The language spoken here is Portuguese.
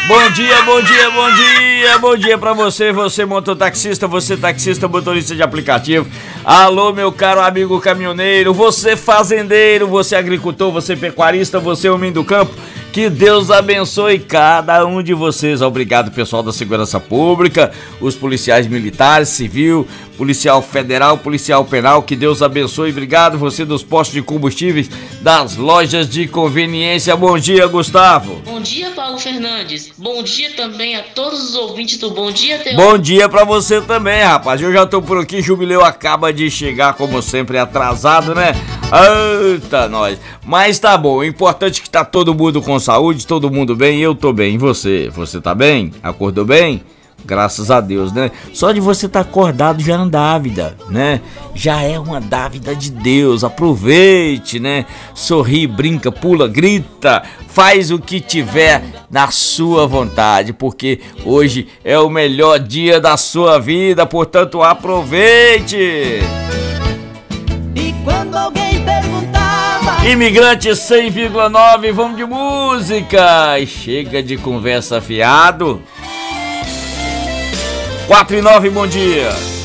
Bom dia, bom dia, bom dia, bom dia pra você mototaxista, você taxista, motorista de aplicativo. Alô, meu caro amigo caminhoneiro, você fazendeiro, você agricultor, você pecuarista, você homem do campo. Que Deus abençoe cada um de vocês. Obrigado, pessoal da Segurança Pública, os policiais militares, civil, policial federal, policial penal. Que Deus abençoe. Obrigado, você dos postos de combustíveis, das lojas de conveniência. Bom dia, Gustavo. Bom dia, Paulo Fernandes. Bom dia também a todos os ouvintes do Bom Dia, Teó. Bom dia pra você também, rapaz. Eu já tô por aqui, Jubileu acaba de chegar, como sempre, atrasado, né? Eita, nós. Mas tá bom, o importante é que tá todo mundo com saúde, todo mundo bem, eu tô bem. E você? Você tá bem? Acordou bem? Graças a Deus, né? Só de você estar acordado já é uma dávida, né? Já é uma dávida de Deus. Aproveite, né? Sorri, brinca, pula, grita, faz o que tiver na sua vontade, porque hoje é o melhor dia da sua vida, portanto aproveite! E quando alguém perguntava... Imigrante 100,9, vamos de música! E chega de conversa fiado. 4 e 9, bom dia!